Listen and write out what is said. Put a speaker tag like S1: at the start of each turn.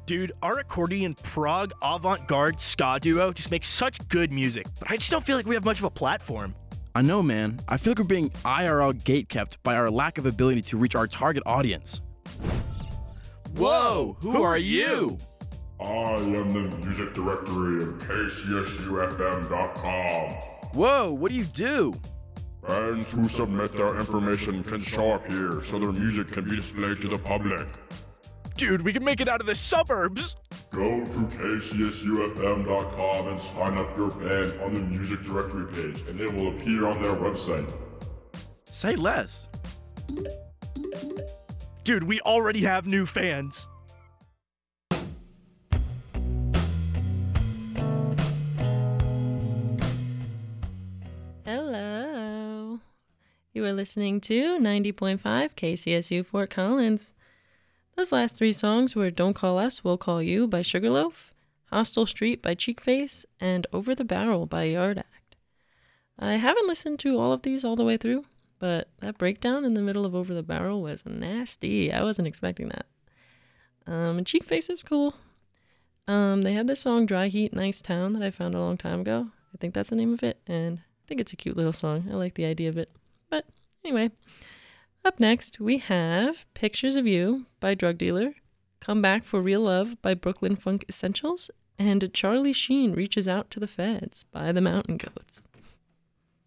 S1: Dude, our accordion prog avant-garde ska duo just makes such good music, but I just don't feel like we have much of a platform.
S2: I know, man. I feel like we're being IRL gatekept by our lack of ability to reach our target audience.
S1: Whoa, who are you?
S3: I am the music directory of KCSUFM.com.
S2: Whoa, what do you do?
S3: Fans who submit their information can show up here so their music can be displayed to the public.
S1: Dude, we can make it out of the suburbs!
S3: Go to KCSUFM.com and sign up your band on the music directory page, and it will appear on their website.
S2: Say less.
S1: Dude, we already have new fans.
S4: Hello. You are listening to 90.5 KCSU Fort Collins. Those last three songs were Don't Call Us, We'll Call You by Sugarloaf, Hostel Street by Cheekface, and Over the Barrel by Yard Act. I haven't listened to all of these all the way through, but that breakdown in the middle of Over the Barrel was nasty. I wasn't expecting that. And Cheekface is cool. They had this song Dry Heat, Nice Town that I found a long time ago. I think that's the name of it, and I think it's a cute little song. I like the idea of it. But anyway, up next we have Pictures of You by Drug Dealer, Come Back for Real Love by Brooklyn Funk Essentials, and Charlie Sheen Reaches Out to the Feds by the Mountain Goats.